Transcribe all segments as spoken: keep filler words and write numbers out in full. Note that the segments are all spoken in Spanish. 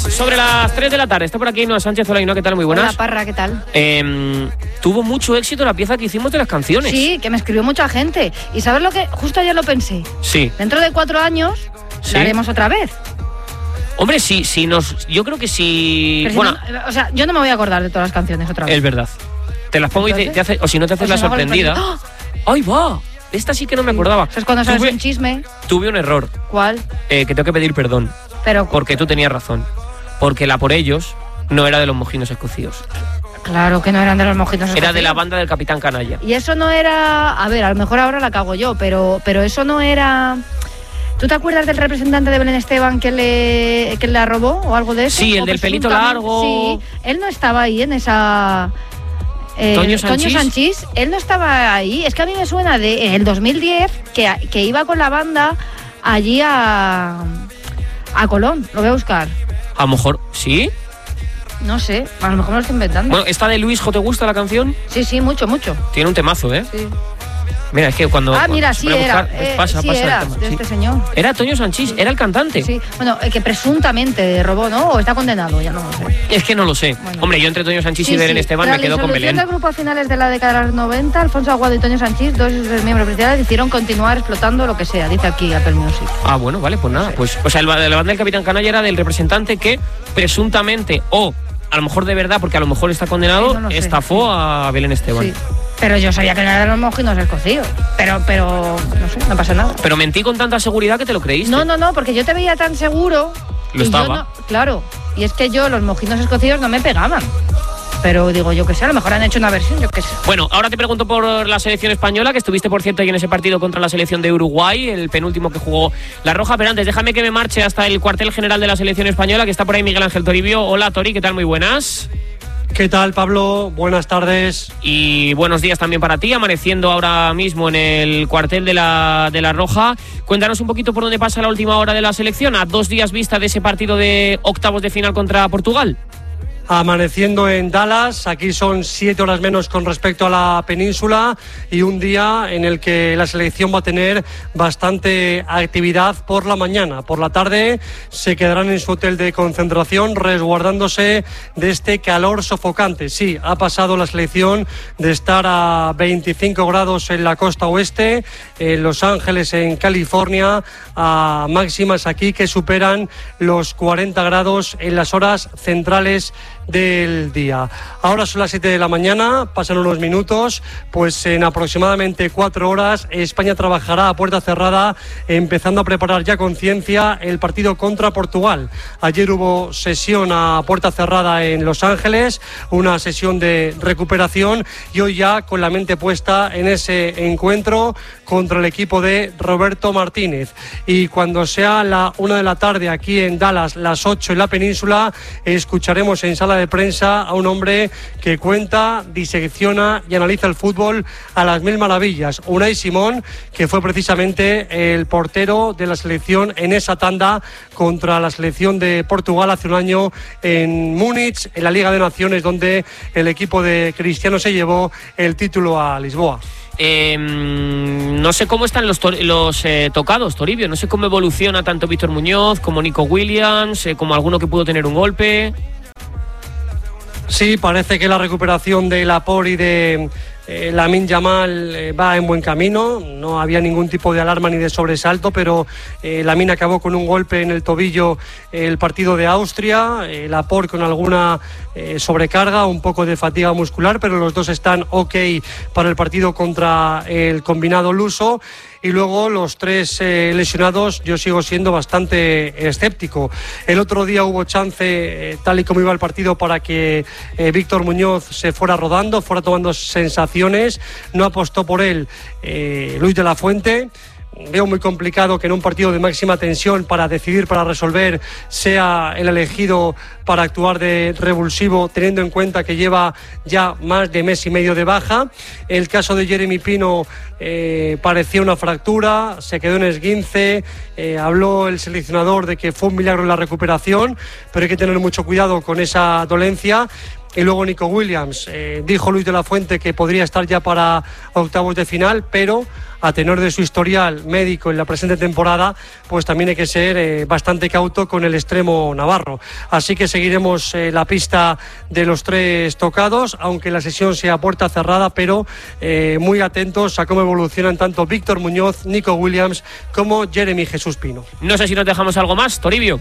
sobre las tres de la tarde. Está por aquí Ainhoa Sánchez. Hola, Ainhoa, ¿qué tal? Muy buenas. Hola, Parra, ¿qué tal? Eh, tuvo mucho éxito la pieza que hicimos de las canciones. Sí, que me escribió mucha gente. ¿Y sabes lo que? Justo ayer lo pensé. Sí. Dentro de cuatro años, ¿Sí? la haremos otra vez. Hombre, sí, sí nos... Yo creo que sí... Pero bueno, si no, o sea, yo no me voy a acordar de todas las canciones otra vez. es verdad. Te las pongo Entonces, y te, te hace... O si no te haces o la si no hago el sorprendida... ¡Oh! ¡Ay, va! Esta sí que no me Sí. acordaba. Eso es cuando sabes tuve, un chisme. tuve un error. ¿Cuál? Eh, que tengo que pedir perdón. Pero... Porque tú tenías razón. Porque la Por Ellos no era de los mojinos escocidos. Claro que no eran de los mojitos. Era de la banda del Capitán Canalla. Y eso no era... A ver, a lo mejor ahora la cago yo, pero, pero eso no era... ¿Tú te acuerdas del representante de Belén Esteban que le que la robó o algo de eso? Sí, el ¿O del pelito presuntamente? largo. Sí, él no estaba ahí en esa... Eh, ¿Toño Sanchís? Toño Sanchís, él no estaba ahí. Es que a mí me suena de en el dos mil diez que, que iba con la banda allí a, a Colón. Lo voy a buscar. A lo mejor... ¿Sí? No sé, a lo mejor me lo estoy inventando. Bueno, ¿esta de Luis Jo te gusta la canción? Sí, sí, mucho, mucho. Tiene un temazo, ¿eh? Sí. Mira, es que cuando... Ah, cuando mira, se sí pone a era. buscar, Eh, pasa, sí pasa el era, tema, de sí. este señor. Era Toño Sanchís, era el cantante. Sí, bueno, eh, que presuntamente robó, ¿no? O está condenado, ya no lo sé. Es que no lo sé. Bueno. Hombre, yo entre Toño Sanchís Sí, y Belén sí. Esteban Tras me quedo con la disolución Belén. del grupo a finales de la década de los noventa, Alfonso Aguado y Toño Sanchís, dos miembros principales, decidieron continuar explotando lo que sea, dice aquí Apple Music. Ah, bueno, vale, pues nada. Pues, o sea, el, la banda del Capitán Canalla era del representante que presuntamente, o a lo mejor de verdad, porque a lo mejor está condenado, Sí, no lo sé, estafó sí. a Belén Esteban. Sí. Pero yo sabía que no eran los mojinos escocidos. Pero, pero, no sé, no pasa nada. Pero mentí con tanta seguridad que te lo creíste. No, no, no, porque yo te veía tan seguro. Lo y estaba. yo no- claro, y es que yo, los mojinos escocidos no me pegaban. Pero digo, yo qué sé, a lo mejor han hecho una versión, yo qué sé. Bueno, ahora te pregunto por la selección española, que estuviste, por cierto, ahí en ese partido contra la selección de Uruguay, el penúltimo que jugó la Roja. Pero antes, déjame que me marche hasta el cuartel general de la selección española, que está por ahí Miguel Ángel Toribio. Hola, Tori, ¿qué tal? Muy buenas. ¿Qué tal, Pablo? Buenas tardes. Y buenos días también para ti, amaneciendo ahora mismo en el cuartel de la, de la Roja. Cuéntanos un poquito por dónde pasa la última hora de la selección, a dos días vista de ese partido de octavos de final contra Portugal. Amaneciendo en Dallas, aquí son siete horas menos con respecto a la península y un día en el que la selección va a tener bastante actividad por la mañana. Por la tarde se quedarán en su hotel de concentración resguardándose de este calor sofocante. Sí, ha pasado la selección de estar a veinticinco grados en la costa oeste, en Los Ángeles, en California, a máximas aquí que superan los cuarenta grados en las horas centrales del día. Ahora son las siete de la mañana, pasan unos minutos, pues en aproximadamente cuatro horas España trabajará a puerta cerrada, empezando a preparar ya con ciencia el partido contra Portugal. Ayer hubo sesión a puerta cerrada en Los Ángeles, una sesión de recuperación, y hoy ya con la mente puesta en ese encuentro contra el equipo de Roberto Martínez. Y cuando sea la una de la tarde aquí en Dallas, las ocho en la península, escucharemos en sala de prensa a un hombre que cuenta, disecciona y analiza el fútbol a las mil maravillas. Unai Simón, que fue precisamente el portero de la selección en esa tanda contra la selección de Portugal hace un año en Múnich, en la Liga de Naciones, donde el equipo de Cristiano se llevó el título a Lisboa. Eh, no sé cómo están los, tor- los eh, tocados, Toribio. No sé cómo evoluciona tanto Víctor Muñoz como Nico Williams, eh, como alguno que pudo tener un golpe. Sí, parece que la recuperación de Laporte y de eh, Lamine Yamal eh, va en buen camino. No había ningún tipo de alarma ni de sobresalto, pero eh, Lamine acabó con un golpe en el tobillo eh, el partido de Austria, eh, Laporte con alguna eh, sobrecarga, un poco de fatiga muscular, pero los dos están ok para el partido contra el combinado luso. Y luego los tres eh, lesionados, yo sigo siendo bastante escéptico. El otro día hubo chance, eh, tal y como iba el partido, para que eh, Víctor Muñoz se fuera rodando, fuera tomando sensaciones. No apostó por él eh, Luis de la Fuente. Veo muy complicado que en un partido de máxima tensión, para decidir, para resolver, sea el elegido para actuar de revulsivo, teniendo en cuenta que lleva ya más de mes y medio de baja. El caso de Jeremy Pino eh, parecía una fractura, se quedó en esguince, eh, habló el seleccionador de que fue un milagro en la recuperación, pero hay que tener mucho cuidado con esa dolencia. Y luego Nico Williams, eh, dijo Luis de la Fuente que podría estar ya para octavos de final, pero a tenor de su historial médico en la presente temporada, pues también hay que ser eh, bastante cauto con el extremo navarro. Así que seguiremos eh, la pista de los tres tocados, aunque la sesión sea puerta cerrada, pero eh, muy atentos a cómo evolucionan tanto Víctor Muñoz, Nico Williams como Jeremy Jesús Pino. No sé si nos dejamos algo más, Toribio.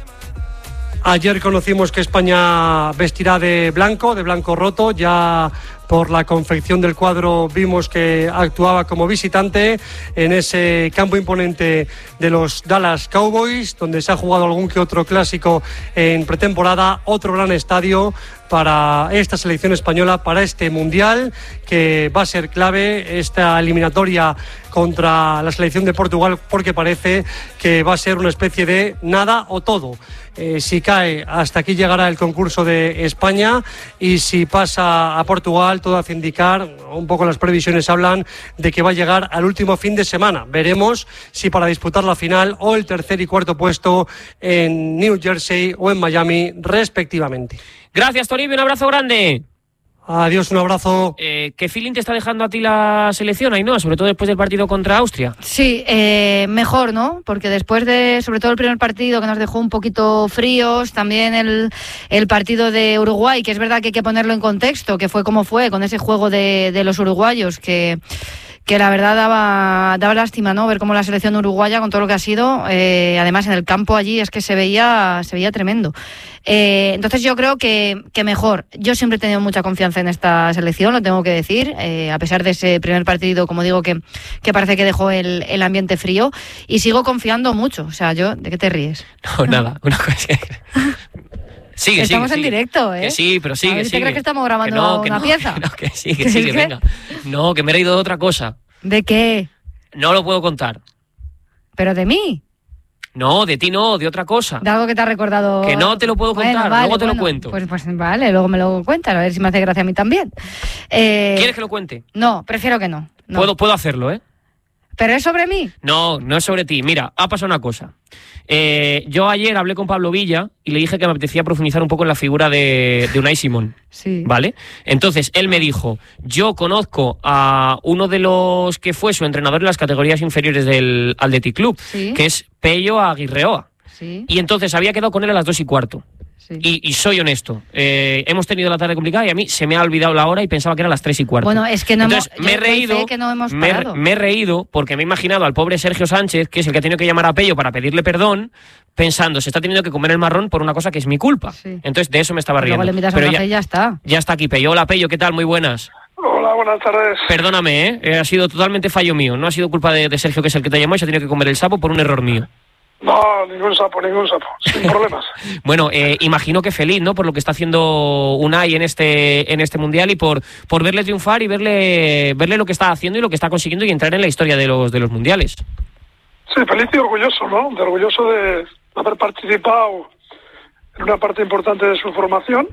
Ayer conocimos que España vestirá de blanco, de blanco roto. Ya por la confección del cuadro vimos que actuaba como visitante en ese campo imponente de los Dallas Cowboys, donde se ha jugado algún que otro clásico en pretemporada. Otro gran estadio para esta selección española, para este Mundial, que va a ser clave esta eliminatoria contra la selección de Portugal, porque parece que va a ser una especie de nada o todo. Eh, si cae, hasta aquí llegará el concurso de España, y si pasa a Portugal, todo hace indicar, un poco las previsiones hablan de que va a llegar al último fin de semana. Veremos si para disputar la final o el tercer y cuarto puesto en New Jersey o en Miami, respectivamente. Gracias, Toribio, un abrazo grande. Adiós, un abrazo. Eh, ¿Qué feeling te está dejando a ti la selección, Ainhoa, sobre todo después del partido contra Austria? Sí, eh, mejor, ¿no? Porque después de, sobre todo el primer partido que nos dejó un poquito fríos, también el, el partido de Uruguay, que es verdad que hay que ponerlo en contexto, que fue como fue, con ese juego de, de los uruguayos, que... que la verdad daba, daba lástima, ¿no? Ver cómo la selección uruguaya, con todo lo que ha sido, eh, además en el campo allí, es que se veía, se veía tremendo. Eh, entonces yo creo que, que mejor. Yo siempre he tenido mucha confianza en esta selección, lo tengo que decir, eh, a pesar de ese primer partido, como digo, que, que parece que dejó el, el ambiente frío, y sigo confiando mucho. O sea, yo, ¿de qué te ríes? No, nada, una cosa que... Sigue, estamos sigue, en sigue. directo, ¿eh? Que sí, pero sigue, a ver, sigue. ¿te crees que estamos grabando que no, que una no, pieza? Que no, que sigue, ¿Qué sigue, es venga. No, que me he reído de otra cosa. ¿De qué? No lo puedo contar. ¿Pero de mí? No, de ti no, de otra cosa. De algo que te ha recordado... Que no te lo puedo contar, bueno, vale, luego te bueno, lo cuento. Pues, pues vale, luego me lo cuentas, a ver si me hace gracia a mí también. Eh, ¿Quieres que lo cuente? No, prefiero que no. no. Puedo, puedo hacerlo, ¿eh? ¿Pero es sobre mí? No, no es sobre ti. Mira, ha pasado una cosa. Eh, yo ayer hablé con Pablo Villa y le dije que me apetecía profundizar un poco en la figura de, de Unai Simón. Sí. ¿Vale? Entonces, él me dijo, yo conozco a uno de los que fue su entrenador en las categorías inferiores del Athletic Club, ¿Sí? que es Pello Aguirreoa. Sí. Y entonces había quedado con él a las dos y cuarto. Sí. Y, y soy honesto, eh, hemos tenido la tarde complicada y a mí se me ha olvidado la hora y pensaba que eran las tres y cuarto. Bueno, es que no Entonces, hemos, me he yo doy reído, fe que no hemos me, parado. me he reído porque me he imaginado al pobre Sergio Sánchez, que es el que ha tenido que llamar a Pello para pedirle perdón, pensando, se está teniendo que comer el marrón por una cosa que es mi culpa. Sí. Entonces, de eso me estaba riendo. Luego le invitas a Pero un ya, café y ya está. ya está aquí Pello. Hola Pello, ¿qué tal? Muy buenas. Hola, buenas tardes. Perdóname, ¿eh? Eh, ha sido totalmente fallo mío. No ha sido culpa de, de Sergio, que es el que te llamó, y se ha tenido que comer el sapo por un error mío. No, ningún sapo, ningún sapo, sin problemas. Bueno, eh, imagino que feliz, ¿no? Por lo que está haciendo Unai en este en este mundial y por por verle triunfar y verle verle lo que está haciendo y lo que está consiguiendo y entrar en la historia de los de los mundiales. Sí, feliz y orgulloso, ¿no? De orgulloso de haber participado en una parte importante de su formación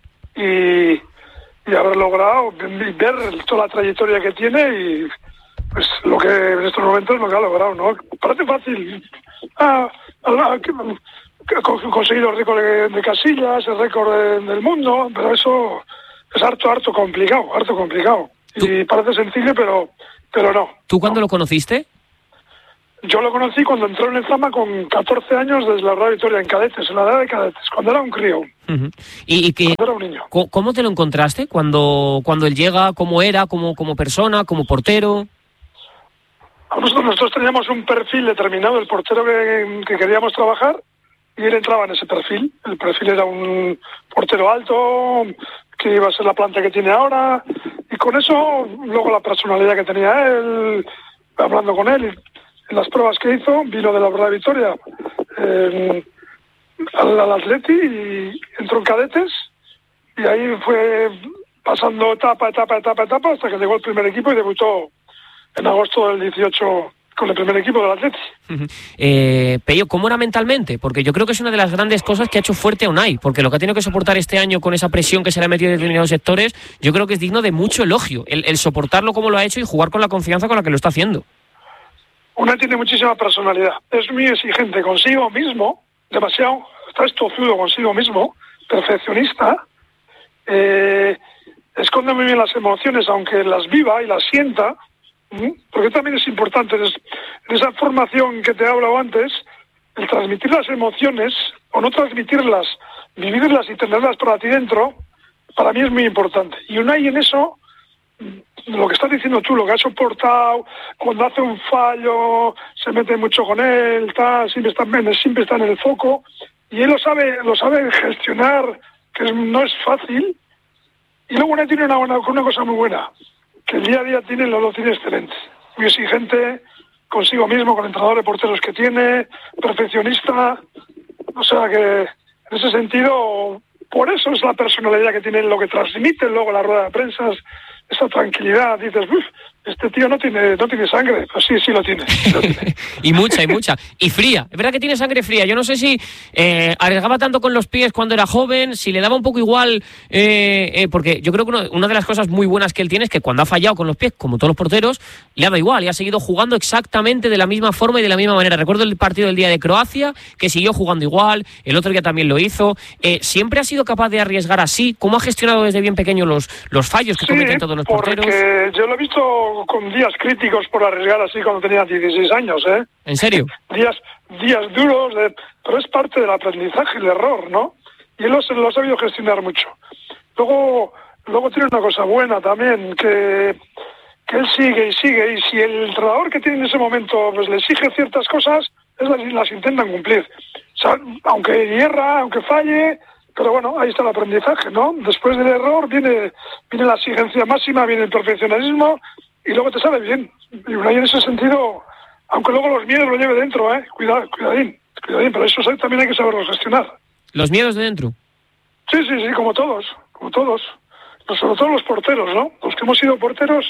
y, y haber logrado ver toda la trayectoria que tiene y pues lo que en estos momentos lo que ha logrado, ¿no? Parece fácil. Ah, ah, que, que, conseguido el récord de, de Casillas, el récord de, del mundo, pero eso es harto, harto complicado, harto complicado. ¿Tú? Y parece sencillo, pero pero no. ¿Tú cuándo no. lo conociste? Yo lo conocí cuando entró en el Zama con catorce años desde la Real Victoria, en cadetes, en la edad de cadetes, cuando era un crío. Uh-huh. ¿Y, y que, cuando era un niño. ¿Cómo te lo encontraste cuando, cuando él llega? ¿Cómo era? ¿Como, como persona? ¿Como portero? Nosotros, nosotros teníamos un perfil determinado, el portero que, que queríamos trabajar, y él entraba en ese perfil. El perfil era un portero alto, que iba a ser la planta que tiene ahora, y con eso, luego la personalidad que tenía él, hablando con él, en las pruebas que hizo, vino de la Real Victoria eh, al, al Atleti y entró en cadetes, y ahí fue pasando etapa, etapa, etapa, etapa, hasta que llegó el primer equipo y debutó en agosto del dieciocho con el primer equipo del Atleti. Uh-huh. eh, Pello, ¿cómo era mentalmente? Porque yo creo que es una de las grandes cosas que ha hecho fuerte a Unai, porque lo que ha tenido que soportar este año con esa presión que se le ha metido en determinados sectores, yo creo que es digno de mucho elogio, el, el soportarlo como lo ha hecho y jugar con la confianza con la que lo está haciendo. Unai tiene muchísima personalidad, es muy exigente consigo mismo, demasiado, está estozudo consigo mismo, perfeccionista, eh, esconde muy bien las emociones, aunque las viva y las sienta, ¿sí? Porque también es importante, en esa formación que te he hablado antes, el transmitir las emociones, o no transmitirlas, vivirlas y tenerlas para ti dentro, para mí es muy importante. Y Unai en eso, lo que estás diciendo tú, lo que ha soportado, cuando hace un fallo, se mete mucho con él, tal, siempre está, siempre está en el foco, y él lo sabe, lo sabe gestionar, que no es fácil. Y luego Unai tiene una, una, una cosa muy buena, que el día a día tiene, lo, lo tiene excelente, muy exigente consigo mismo, con el entrenador de porteros que tiene, perfeccionista, o sea que en ese sentido, por eso es la personalidad que tiene, lo que transmite luego la rueda de prensa, esa tranquilidad. Dices, uff, este tío no tiene no tiene sangre. Pues sí, sí lo tiene. Sí lo tiene. Y mucha, y mucha. Y fría. Es verdad que tiene sangre fría. Yo no sé si eh, arriesgaba tanto con los pies cuando era joven, si le daba un poco igual, eh, eh, porque yo creo que uno, una de las cosas muy buenas que él tiene es que cuando ha fallado con los pies, como todos los porteros, le ha dado igual y ha seguido jugando exactamente de la misma forma y de la misma manera. Recuerdo el partido del día de Croacia, que siguió jugando igual, el otro día también lo hizo. Eh, siempre ha sido capaz de arriesgar así. ¿Cómo ha gestionado desde bien pequeño los, los fallos que sí, cometen todos los porteros? Porque yo lo he visto con días críticos por arriesgar así cuando tenía dieciséis años, ¿eh? ¿En serio? Días días duros, de, pero es parte del aprendizaje, el error, ¿no? Y él lo, lo ha sabido gestionar mucho. Luego luego tiene una cosa buena también, que, que él sigue y sigue, y si el entrenador que tiene en ese momento pues le exige ciertas cosas, es las, las intentan cumplir. O sea, aunque hierra, aunque falle, pero bueno, ahí está el aprendizaje, ¿no? Después del error viene viene la exigencia máxima, viene el perfeccionismo, y luego te sale bien. Y Unai en ese sentido, aunque luego los miedos lo lleve dentro, ¿eh? Cuidado, cuidadín, cuidadín, pero eso también hay que saberlo gestionar. ¿Los miedos de dentro? Sí, sí, sí, como todos, como todos. Pero sobre todo los porteros, ¿no? Los que hemos sido porteros,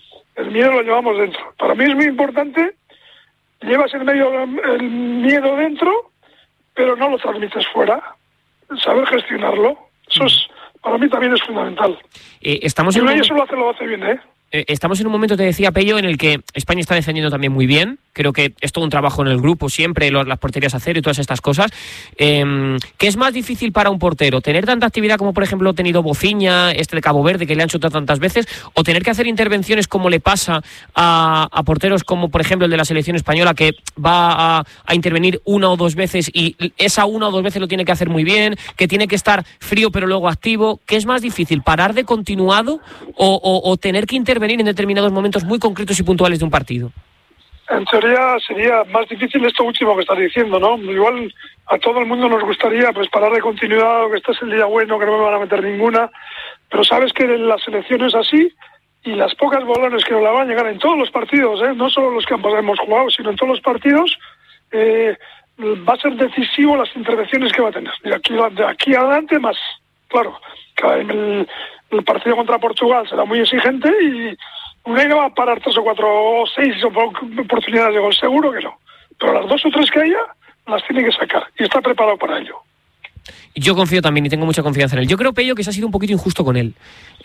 el miedo lo llevamos dentro. Para mí es muy importante, llevas el, medio, el miedo dentro, pero no lo transmites fuera. Saber gestionarlo, eso es, para mí también es fundamental. Eh, estamos y en un eso lo hace, lo hace bien, ¿eh? Eh, estamos en un momento, te decía Pello, en el que España está defendiendo también muy bien. Creo que es todo un trabajo en el grupo siempre, los, las porterías a cero y todas estas cosas. Eh, ¿Qué es más difícil para un portero? ¿Tener tanta actividad como por ejemplo ha tenido Bofiña, este de Cabo Verde, que le han chutado tantas veces? ¿O tener que hacer intervenciones como le pasa a, a porteros como por ejemplo el de la selección española, que va a, a intervenir una o dos veces y esa una o dos veces lo tiene que hacer muy bien, que tiene que estar frío pero luego activo? ¿Qué es más difícil, parar de continuado o, o, o tener que intervenir venir en determinados momentos muy concretos y puntuales de un partido? En teoría sería más difícil esto último que estás diciendo, ¿no? Igual a todo el mundo nos gustaría pues parar de continuidad, que este es el día bueno, que no me van a meter ninguna, pero sabes que la selección es así y las pocas balones que nos la van a llegar en todos los partidos, ¿eh? No solo los que hemos jugado, sino en todos los partidos, eh, va a ser decisivo las intervenciones que va a tener. De aquí, de aquí adelante más, claro, el, el partido contra Portugal será muy exigente y Unai no va a parar tres o cuatro o seis oportunidades de gol, seguro que no. Pero las dos o tres que haya, las tiene que sacar y está preparado para ello. Yo confío también y tengo mucha confianza en él. Yo creo, Pello, que se ha sido un poquito injusto con él.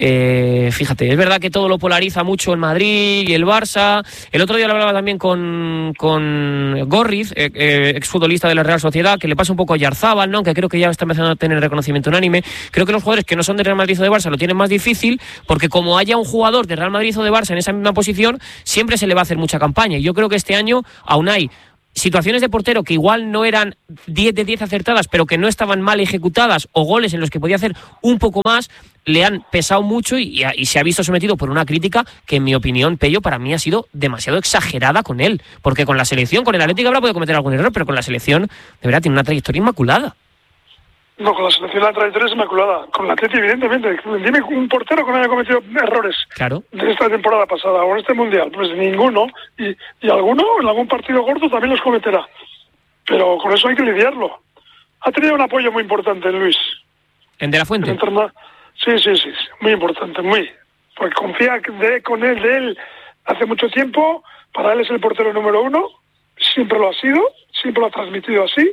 Eh, fíjate, es verdad que todo lo polariza mucho el Madrid y el Barça. El otro día lo hablaba también con, con Gorriz, eh, eh, exfutbolista de la Real Sociedad, que le pasa un poco a Yarzábal, ¿no? Que creo que ya está empezando a tener reconocimiento unánime. Creo que los jugadores que no son de Real Madrid o de Barça lo tienen más difícil, porque como haya un jugador de Real Madrid o de Barça en esa misma posición, siempre se le va a hacer mucha campaña. Y yo creo que este año a Unai, situaciones de portero que igual no eran diez de diez acertadas, pero que no estaban mal ejecutadas, o goles en los que podía hacer un poco más, le han pesado mucho y, y se ha visto sometido por una crítica que, en mi opinión, Pello, para mí ha sido demasiado exagerada con él. Porque con la selección, con el Atlético habrá podido cometer algún error, pero con la selección, de verdad, tiene una trayectoria inmaculada. No, con la selección la trayectoria es inmaculada. Con la Atleti, evidentemente. Dime un portero que no haya cometido errores claro. de esta temporada pasada o en este Mundial. Pues ninguno. Y, y alguno en algún partido gordo también los cometerá. Pero con eso hay que lidiarlo. Ha tenido un apoyo muy importante en Luis. ¿En De la Fuente? En interna... Sí, sí, sí. Muy importante, muy. Porque confía de, con él, de él, hace mucho tiempo. Para él es el portero número uno. Siempre lo ha sido. Siempre lo ha transmitido así.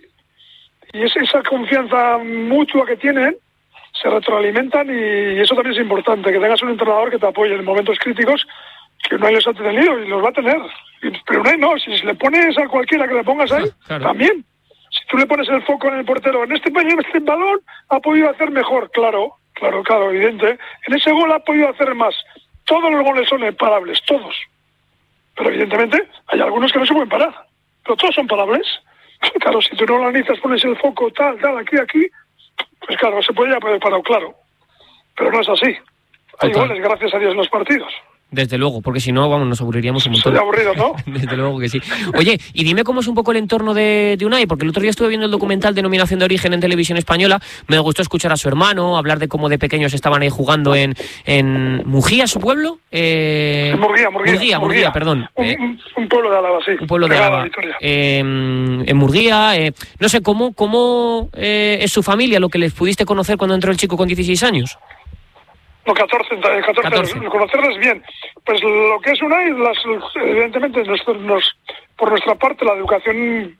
Y es esa confianza mutua que tienen, se retroalimentan y eso también es importante, que tengas un entrenador que te apoye en momentos críticos, que Unai los ha tenido y los va a tener. Pero Unai no, si le pones a cualquiera que le pongas ahí, claro. También. Si tú le pones el foco en el portero, en este en este balón ha podido hacer mejor, claro, claro, claro, evidente. En ese gol ha podido hacer más. Todos los goles son parables, todos. Pero evidentemente hay algunos que no se pueden parar. Pero todos son parables. Claro, si tú no lo analizas, pones el foco tal, tal, aquí, aquí, pues claro, se podría haber parado, claro. Pero no es así. Hay Total. goles, gracias a Dios, en los partidos. Desde luego, porque si no, vamos, nos aburriríamos un montón. Sería aburrido, ¿no? Desde luego que sí. Oye, y dime cómo es un poco el entorno de, de Unai, porque el otro día estuve viendo el documental de Denominación de Origen en Televisión Española, me gustó escuchar a su hermano, hablar de cómo de pequeños estaban ahí jugando en, en Murguía, su pueblo. Eh, Murguía, Murguía, Murguía, Murguía, Murguía. perdón. Un, Eh, un, un pueblo de Álava, sí. un pueblo de Pegado a Álava. Vitoria. Eh, en Murguía, eh, no sé, ¿cómo, cómo eh, es su familia, lo que les pudiste conocer cuando entró el chico con dieciséis años? No, catorce, catorce, catorce. conocerles bien. Pues lo que es Unai, las, evidentemente, nuestro, nos, por nuestra parte, la educación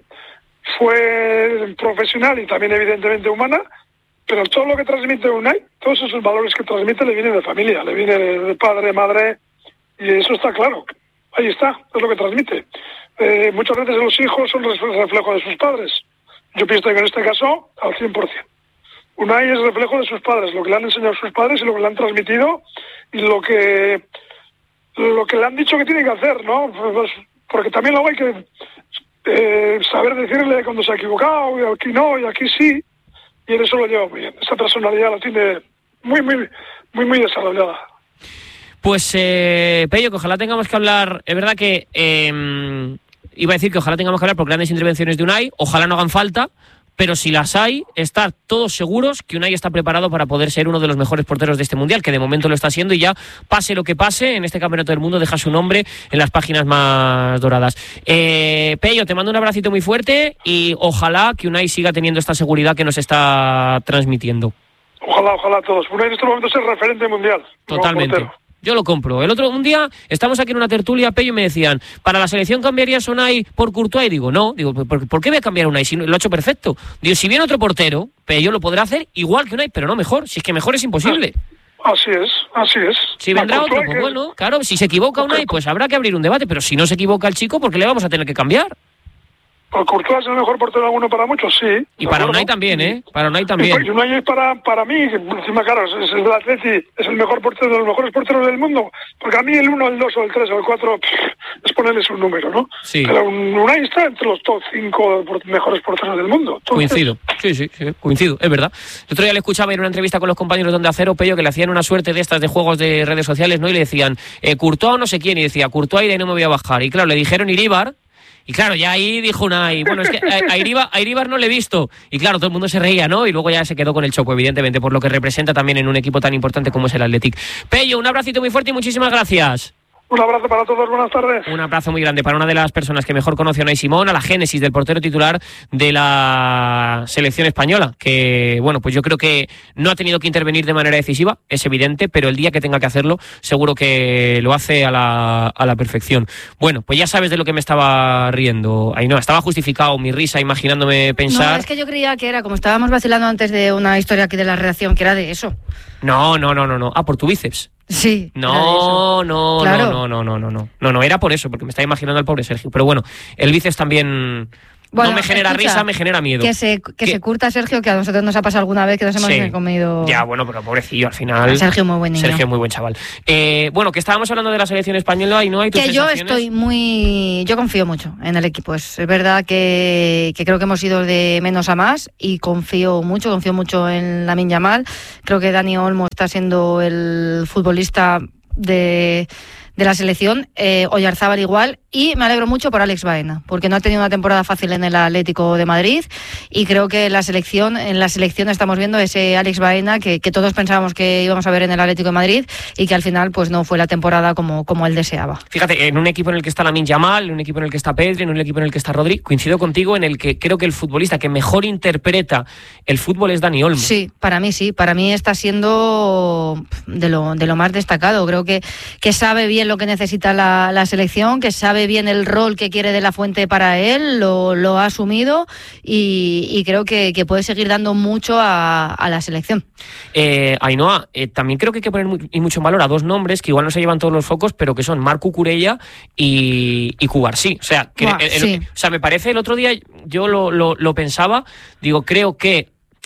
fue profesional y también, evidentemente, humana, pero todo lo que transmite Unai, todos esos valores que transmite, le vienen de familia, le viene de, de padre, madre, y eso está claro. Ahí está, es lo que transmite. Eh, muchas veces los hijos son reflejo de sus padres. Yo pienso que en este caso, al cien por ciento. Unai es reflejo de sus padres, lo que le han enseñado sus padres y lo que le han transmitido y lo que lo que le han dicho que tiene que hacer, ¿no? Pues, porque también luego hay que eh, saber decirle cuando se ha equivocado, y aquí no, y aquí sí, y en eso lo lleva muy bien. Esa personalidad la tiene muy, muy, muy, muy desarrollada. Pues, eh, Pello, que ojalá tengamos que hablar, es verdad que eh, iba a decir que ojalá tengamos que hablar por grandes intervenciones de Unai, ojalá no hagan falta, pero si las hay, estar todos seguros que Unai está preparado para poder ser uno de los mejores porteros de este Mundial, que de momento lo está siendo y ya, pase lo que pase, en este Campeonato del Mundo deja su nombre en las páginas más doradas. Eh, Pello, te mando un abracito muy fuerte y ojalá que Unai siga teniendo esta seguridad que nos está transmitiendo. Ojalá, ojalá todos. Unai en estos momentos es referente mundial. Totalmente. Yo lo compro. El otro un día estamos aquí en una tertulia, Pello, y me decían, ¿para la selección cambiarías a Unai por Courtois? Y digo, no, digo, ¿por, ¿por qué voy a cambiar a Unai? Si lo ha hecho perfecto. Digo, si viene otro portero, Pello lo podrá hacer igual que Unai, pero no mejor. Si es que mejor es imposible. Así es, así es. Si vendrá otro, pues bueno, claro, si se equivoca Unai, pues habrá que abrir un debate, pero si no se equivoca el chico, ¿por qué le vamos a tener que cambiar? Pues Courtois es el mejor portero alguno para muchos, sí. Y para Unai también, ¿eh? Para Unai también. Y Unai es para, para mí, que encima, claro, es, es el Atleti, es el mejor portero de los mejores porteros del mundo. Porque a mí el uno, el dos o el tres o el cuatro es ponerles un número, ¿no? Sí. Pero Unai está entre los top cinco mejores porteros del mundo. Entonces, coincido, sí, sí, sí, coincido, es verdad. El otro día le escuchaba en una entrevista con los compañeros de Onda Cero, Pello, que le hacían una suerte de estas de juegos de redes sociales, ¿no? Y le decían, eh, Courtois o no sé quién, y decía, Courtois y de ahí no me voy a bajar. Y claro, le dijeron Iríbar. Y claro, ya ahí dijo Unai, bueno, es que a, a, Iríbar, a Iríbar no le he visto. Y claro, todo el mundo se reía, ¿no? Y luego ya se quedó con el choco, evidentemente, por lo que representa también en un equipo tan importante como es el Athletic. Pello, un abracito muy fuerte y muchísimas gracias. Un abrazo para todos, buenas tardes. Un abrazo muy grande para una de las personas que mejor conoce a Unai Simón, a la génesis del portero titular de la selección española, que, bueno, pues yo creo que no ha tenido que intervenir de manera decisiva, es evidente, pero el día que tenga que hacerlo, seguro que lo hace a la, a la perfección. Bueno, pues ya sabes de lo que me estaba riendo, Ainhoa, estaba justificado mi risa imaginándome pensar... No, es que yo creía que era, como estábamos vacilando antes de una historia aquí de la redacción, que era de eso. No, no, no, no, no. Ah, por tu bíceps. Sí. No, no, claro. no, no, no, no, no. No, no, era por eso, porque me estaba imaginando al pobre Sergio. Pero bueno, el bíceps también bueno, no me genera escucha, risa, me genera miedo. Que se, que se curta Sergio, que a nosotros nos ha pasado alguna vez que nos hemos sí. comido... Ya, bueno, pero pobrecillo, al final... Sergio muy buen niño. Sergio muy buen chaval. Eh, bueno, que estábamos hablando de la selección española y no hay tus Que yo estoy muy... Yo confío mucho en el equipo. Es verdad que, que creo que hemos ido de menos a más y confío mucho, confío mucho en Lamine Yamal. Creo que Dani Olmo está siendo el futbolista de... de la selección, eh, Oyarzábal igual, y me alegro mucho por Alex Baena, porque no ha tenido una temporada fácil en el Atlético de Madrid y creo que la selección, en la selección estamos viendo ese Alex Baena que, que todos pensábamos que íbamos a ver en el Atlético de Madrid y que al final pues no fue la temporada como, como él deseaba. Fíjate, en un equipo en el que está Lamine Yamal, en un equipo en el que está Pedri, en un equipo en el que está Rodri, coincido contigo en el que creo que el futbolista que mejor interpreta el fútbol es Dani Olmo. Sí, para mí sí, para mí está siendo de lo, de lo más destacado. Creo que, que sabe bien lo que necesita la, la selección, que sabe bien el rol que quiere De La Fuente para él, lo, lo ha asumido y, y creo que, que puede seguir dando mucho a, a la selección. Eh, Ainhoa, eh, también creo que hay que poner muy, y mucho en valor a dos nombres que igual no se llevan todos los focos, pero que son Marc Cucurella y, y Cubarsí. O sea, que Buah, el, el, sí. o sea, me parece el otro día, yo lo, lo, lo pensaba, digo, creo que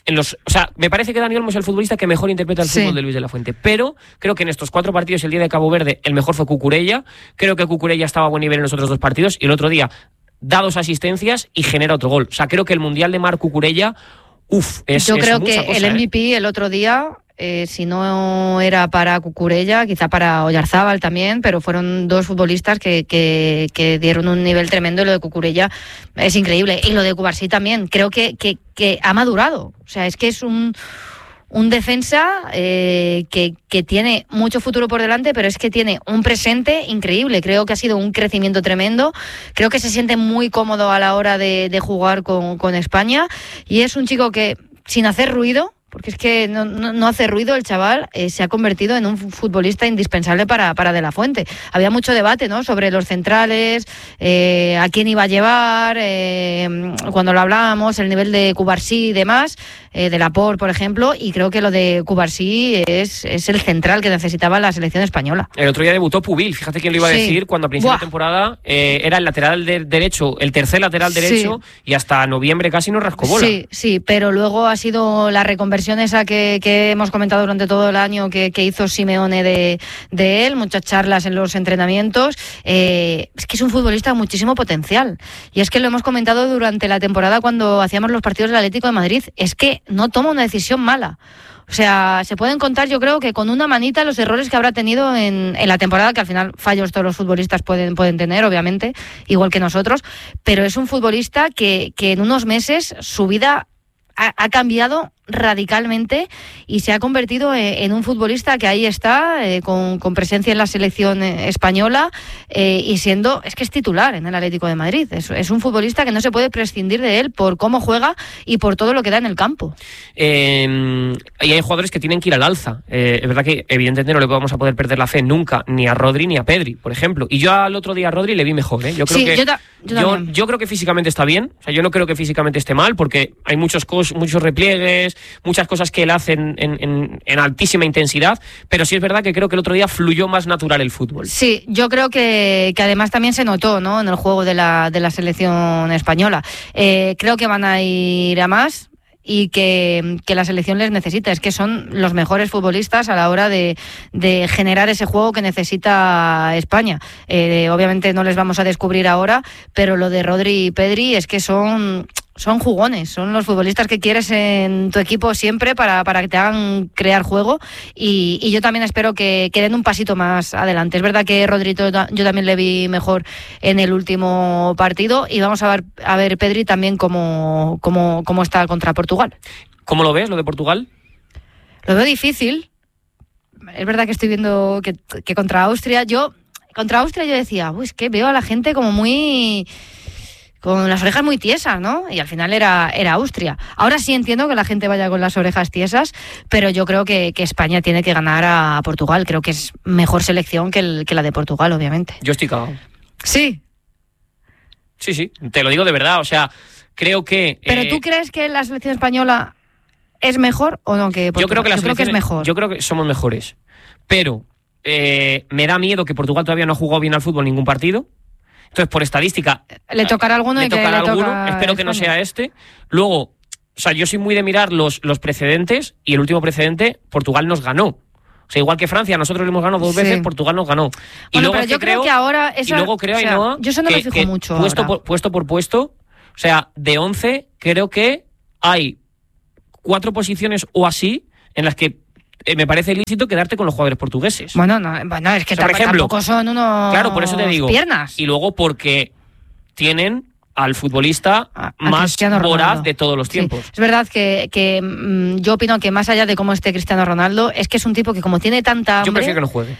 en los, o sea, me parece que Dani Olmo es el futbolista que mejor interpreta el Sí. fútbol de Luis de la Fuente, pero creo que en estos cuatro partidos, el día de Cabo Verde, el mejor fue Cucurella. Creo que Cucurella estaba a buen nivel en los otros dos partidos, y el otro día da dos asistencias y genera otro gol. O sea, creo que el Mundial de Marc Cucurella, uff, es Yo es creo mucha que cosa, el M V P ¿eh? el otro día, eh, si no era para Cucurella, quizá para Oyarzábal también, pero fueron dos futbolistas que, que, que dieron un nivel tremendo, y lo de Cucurella es increíble. Y lo de Cubarsí también, creo que, que, que ha madurado. O sea, es que es un... Un defensa eh, que, que tiene mucho futuro por delante, pero es que tiene un presente increíble. Creo que ha sido un crecimiento tremendo. Creo que se siente muy cómodo a la hora de, de jugar con, con España. Y es un chico que, sin hacer ruido, porque es que no, no, no hace ruido el chaval, eh, se ha convertido en un futbolista indispensable para, para De la Fuente. Había mucho debate, ¿no?, sobre los centrales, eh, a quién iba a llevar, eh, cuando lo hablábamos, el nivel de Cubarsí y demás, eh, de Laporte, por ejemplo, y creo que lo de Cubarsí es, es el central que necesitaba la selección española. El otro día debutó Pubil, fíjate quién lo iba a Sí. decir, cuando a principio Buah. de temporada eh, era el lateral de, derecho, el tercer lateral derecho, Sí. y hasta noviembre casi no rascó bola. Sí, sí, pero luego ha sido la reconversión esa que, que hemos comentado durante todo el año que, que hizo Simeone de, de él, muchas charlas en los entrenamientos. Eh, es que es un futbolista con muchísimo potencial. Y es que lo hemos comentado durante la temporada cuando hacíamos los partidos del Atlético de Madrid. Es que no toma una decisión mala. O sea, se pueden contar, yo creo que con una manita los errores que habrá tenido en, en la temporada, que al final fallos todos los futbolistas pueden, pueden tener, obviamente, igual que nosotros, pero es un futbolista que, que en unos meses su vida ha, ha cambiado radicalmente y se ha convertido en un futbolista que ahí está, eh, con, con presencia en la selección española, eh, y siendo, es que es titular en el Atlético de Madrid. Es, es un futbolista que no se puede prescindir de él por cómo juega y por todo lo que da en el campo. Eh, y hay jugadores que tienen que ir al alza. Eh, es verdad que evidentemente no le vamos a poder perder la fe nunca, ni a Rodri ni a Pedri, por ejemplo. Y yo al otro día a Rodri le vi mejor, ¿eh? Yo creo Sí, que yo ta- yo yo, también. yo creo que físicamente está bien. O sea, yo no creo que físicamente esté mal, porque hay muchos cos, muchos repliegues, muchas cosas que él hace en, en, en, en altísima intensidad, pero sí es verdad que creo que el otro día fluyó más natural el fútbol. Sí, yo creo que, que además también se notó, ¿no?, en el juego de la, de la selección española. Eh, creo que van a ir a más y que, que la selección les necesita. Es que son los mejores futbolistas a la hora de, de generar ese juego que necesita España. Eh, obviamente no les vamos a descubrir ahora, pero lo de Rodri y Pedri es que son... Son jugones, son los futbolistas que quieres en tu equipo siempre para, para que te hagan crear juego, y, y yo también espero que, que den un pasito más adelante. Es verdad que Rodrito yo también le vi mejor en el último partido, y vamos a ver, a ver Pedri también cómo, cómo, cómo está contra Portugal. ¿Cómo lo ves, lo de Portugal? Lo veo difícil. Es verdad que estoy viendo que, que contra Austria, yo contra Austria yo decía, uy, es que veo a la gente como muy... con las orejas muy tiesas, ¿no? Y al final era, era Austria. Ahora sí entiendo que la gente vaya con las orejas tiesas, pero yo creo que, que España tiene que ganar a Portugal. Creo que es mejor selección que, el, que la de Portugal, obviamente. Yo estoy cagado. Sí. Sí, sí, te lo digo de verdad. O sea, creo que... ¿Pero eh, tú crees que la selección española es mejor o no que Portugal? Yo creo que, la yo creo que es selección- mejor. Yo creo que somos mejores. Pero eh, me da miedo que Portugal todavía no ha jugado bien al fútbol ningún partido. Entonces, por estadística... Le tocará alguno le y que tocará le alguno. toca a Espero que no España. sea este. Luego, o sea, yo soy muy de mirar los, los precedentes, y el último precedente, Portugal nos ganó. O sea, igual que Francia, nosotros le hemos ganado dos Sí. veces, Portugal nos ganó. Y Bueno, luego pero es yo creo que ahora esa- y luego creo, o sea, Ainhoa, yo eso no que, me fijo que mucho puesto ahora. por, puesto por puesto, o sea, de once, creo que hay cuatro posiciones o así en las que eh, me parece ilícito quedarte con los jugadores portugueses. Bueno, no, bueno, es que O sea, por tamp- ejemplo, tampoco son unos claro, por eso te digo. piernas. Y luego porque tienen al futbolista A- a más Cristiano voraz Ronaldo. de todos los Sí, tiempos. es verdad que, que mm, yo opino que más allá de cómo esté Cristiano Ronaldo, es que es un tipo que como tiene tanta hambre... Yo prefiero que no juegue.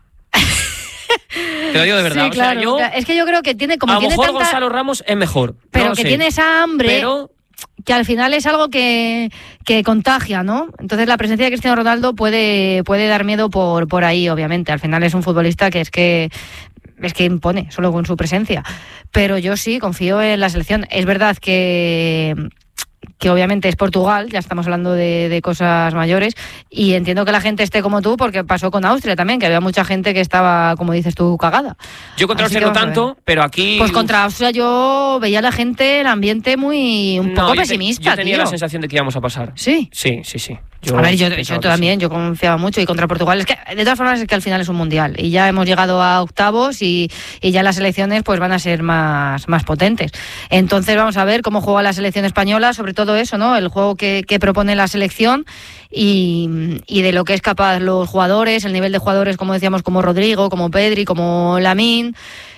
Te lo digo de verdad. Sí, o sea, claro. yo, Es que yo creo que tiene como a lo tiene mejor tanta... Gonzalo Ramos es mejor. pero no lo que sé. tiene esa hambre Pero que al final es algo que, que contagia, ¿no? Entonces la presencia de Cristiano Ronaldo puede, puede dar miedo por, por ahí, obviamente. Al final es un futbolista que es que es que impone solo con su presencia. Pero yo sí confío en la selección. Es verdad que que obviamente es Portugal, ya estamos hablando de, de cosas mayores, y entiendo que la gente esté como tú, porque pasó con Austria también, que había mucha gente que estaba, como dices tú, cagada. Yo contra Así Austria no tanto, pero aquí... Pues contra Austria yo veía a la gente, el ambiente muy, un poco no, yo pesimista, te, Yo tenía tío. la sensación de que íbamos a pasar. ¿Sí? Sí, sí, sí. Yo a ver, yo, yo también, sí. yo confiaba mucho, y contra Portugal, es que de todas formas es que al final es un mundial, y ya hemos llegado a octavos, y, y ya las selecciones pues van a ser más, más potentes. Entonces vamos a ver cómo juega la selección española, sobre todo eso, ¿no? El juego que, que propone la selección, y, y de lo que es capaz los jugadores, el nivel de jugadores, como decíamos, como Rodrigo, como Pedri, como Lamine.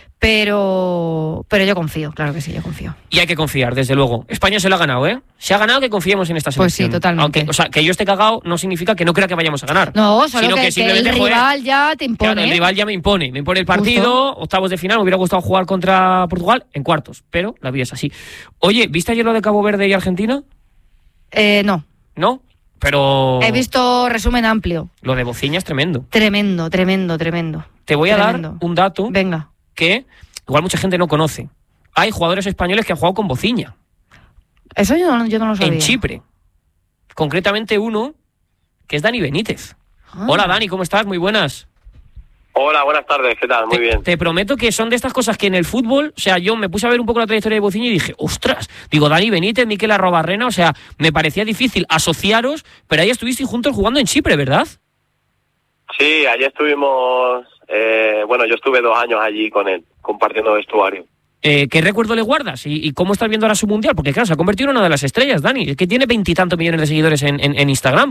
Pero pero yo confío, claro que sí, yo confío. Y hay que confiar, desde luego. España se lo ha ganado, ¿eh? Se ha ganado que confiemos en esta selección. Pues sí, totalmente. Aunque, o sea, que yo esté cagado no significa que no crea que vayamos a ganar. No, solo sino que, que, que simplemente, el joder, rival ya te impone. Claro, el rival ya me impone. Me impone el partido, Justo. Octavos de final. Me hubiera gustado jugar contra Portugal en cuartos, pero la vida es así. Oye, ¿viste ayer lo de Cabo Verde y Argentina? Eh, no. ¿No? Pero... He visto resumen amplio. Lo de Bociña es tremendo. Tremendo, tremendo, tremendo. Te voy a tremendo. dar un dato. Venga. Que igual mucha gente no conoce. Hay jugadores españoles que han jugado con Bociña. Eso yo no, yo no lo sabía. En Chipre. Concretamente uno, que es Dani Benítez. Ah. Hola Dani, ¿cómo estás? Muy buenas. Hola, buenas tardes, ¿qué tal? Muy te, bien. Te prometo que son de estas cosas que en el fútbol, o sea, yo me puse a ver un poco la trayectoria de Bociña y dije, ostras, digo, Dani Benítez, Mikel Arrobarrena, o sea, me parecía difícil asociaros, pero ahí estuvisteis juntos jugando en Chipre, ¿verdad? Sí, allí estuvimos, eh, bueno, yo estuve dos años allí con él, compartiendo vestuario. Eh, ¿Qué recuerdo le guardas? ¿Y, ¿Y cómo estás viendo ahora su mundial? Porque claro, se ha convertido en una de las estrellas, Dani, que tiene veintitantos millones de seguidores en, en, en Instagram.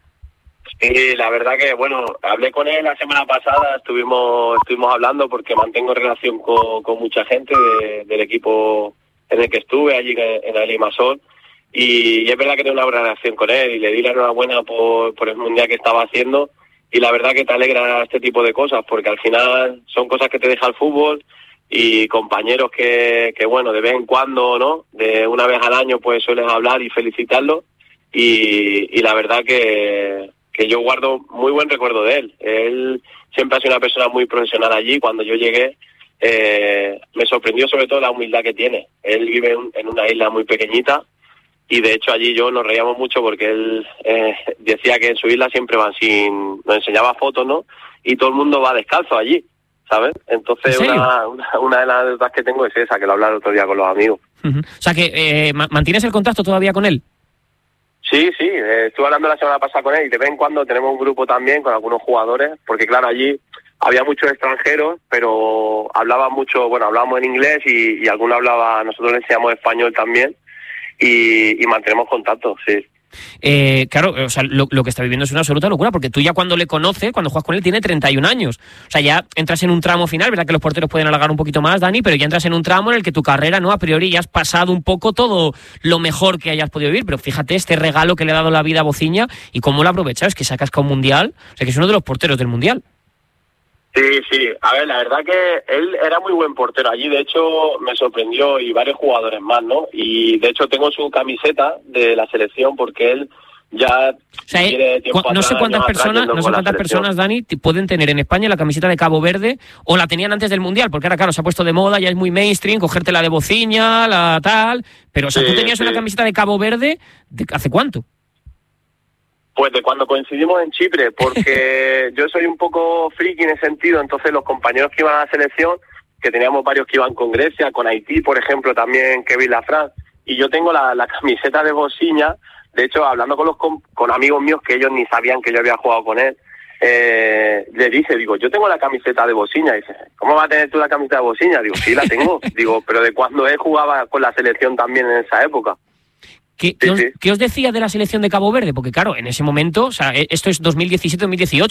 Sí, la verdad que, bueno, hablé con él la semana pasada, estuvimos estuvimos hablando porque mantengo relación con, con mucha gente de, del equipo en el que estuve, allí en el Limassol, y, y es verdad que tengo una buena relación con él, y le di la enhorabuena por, por el mundial que estaba haciendo, y la verdad que te alegra este tipo de cosas, porque al final son cosas que te deja el fútbol, y compañeros que, que bueno, de vez en cuando, ¿no? De una vez al año, pues sueles hablar y felicitarlo, y, y la verdad que... que yo guardo muy buen recuerdo de él. Él siempre ha sido una persona muy profesional allí. Cuando yo llegué, eh, me sorprendió sobre todo la humildad que tiene. Él vive en una isla muy pequeñita, y de hecho allí yo nos reíamos mucho porque él eh, decía que en su isla siempre van sin... nos enseñaba fotos, ¿no? Y todo el mundo va descalzo allí, ¿sabes? Entonces una, una, una de las dudas que tengo es esa, que lo hablaba el otro día con los amigos. Uh-huh. O sea que, eh, ¿mantienes el contacto todavía con él? Sí, sí, eh, estuve hablando la semana pasada con él, y de vez en cuando tenemos un grupo también con algunos jugadores, porque claro, allí había muchos extranjeros, pero hablaban mucho, bueno, hablábamos en inglés, y, y algunos hablaba, nosotros le enseñamos español también, y, y mantenemos contacto, sí. Eh, claro, o sea, lo, lo que está viviendo es una absoluta locura, porque tú ya cuando le conoces, cuando juegas con él, tiene treinta y un años. O sea, ya entras en un tramo final, verdad que los porteros pueden alargar un poquito más, Dani, pero ya entras en un tramo en el que tu carrera, ¿no? A priori ya has pasado un poco todo lo mejor que hayas podido vivir, pero fíjate este regalo que le ha dado la vida a Bociña y cómo lo ha aprovechado, es que se ha cascado un mundial, o sea, que es uno de los porteros del mundial. Sí, sí, a ver, la verdad que él era muy buen portero allí, de hecho me sorprendió, y varios jugadores más, ¿no? Y de hecho tengo su camiseta de la selección porque él ya... O sea, eh, cu- no sé cuántas personas, no sé cuántas personas, Dani, pueden tener en España la camiseta de Cabo Verde, o la tenían antes del mundial, porque ahora claro, se ha puesto de moda, ya es muy mainstream, cogerte la de Bociña, la tal, pero o sea, sí, tú tenías sí. una camiseta de Cabo Verde, ¿de hace cuánto? Pues de cuando coincidimos en Chipre, porque yo soy un poco friki en ese sentido, entonces los compañeros que iban a la selección, que teníamos varios que iban con Grecia, con Haití, por ejemplo, también Kevin Lafrance, y yo tengo la, la camiseta de Bociña. De hecho, hablando con los con, con amigos míos que ellos ni sabían que yo había jugado con él, eh, le dije, digo, yo tengo la camiseta de Bociña. Y dice, ¿cómo vas a tener tú la camiseta de Bociña? Digo, sí, la tengo. Digo, pero de cuando él jugaba con la selección también en esa época. ¿Qué, sí, ¿qué, os, sí. ¿Qué os decía de la selección de Cabo Verde? Porque claro, en ese momento, o sea, esto es dos mil diecisiete dos mil dieciocho,